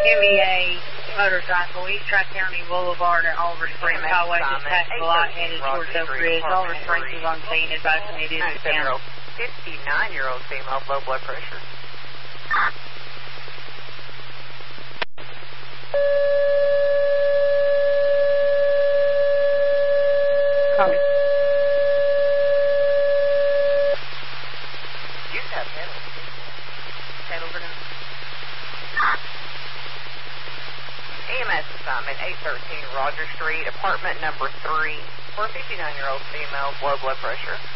MEA motorcycle, East Tri-County Boulevard at Oliver Springs Highway, just past the lot headed towards Oak Ridge. Oliver Springs is on scene, advising it is in town. 59-year-old female, low blood pressure. Copy. You have pedals. Pedals are down. EMS assignment 813 Roger Street, apartment number 3, for a 59-year-old female, low blood pressure.